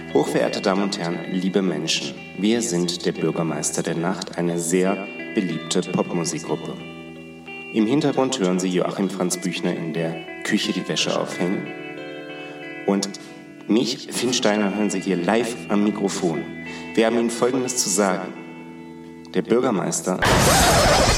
Hochverehrte Damen und Herren, liebe Menschen, wir sind der Bürgermeister der Nacht, eine sehr beliebte Popmusikgruppe. Im Hintergrund hören Sie Joachim Franz Büchner in der Küche die Wäsche aufhängen. Und mich, Finn Steiner, hören Sie hier live am Mikrofon. Wir haben Ihnen Folgendes zu sagen. Der Bürgermeister